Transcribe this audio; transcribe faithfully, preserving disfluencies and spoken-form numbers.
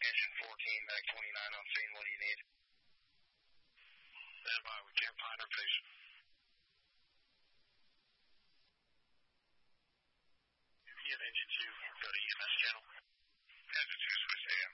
Engine fourteen, back twenty-nine on scene. What do you need? Stand by with Camp Finder, please. Engine two, go to E M S channel. Engine two, switch A M.